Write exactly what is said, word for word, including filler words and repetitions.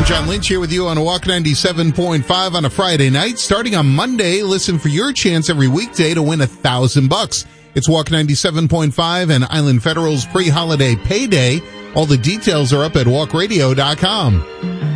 John Lynch here with you on Walk ninety-seven point five on a Friday night. Starting on Monday, listen for your chance every weekday to win a thousand bucks. It's Walk ninety-seven point five and Island Federal's pre-holiday payday. All the details are up at walk radio dot com.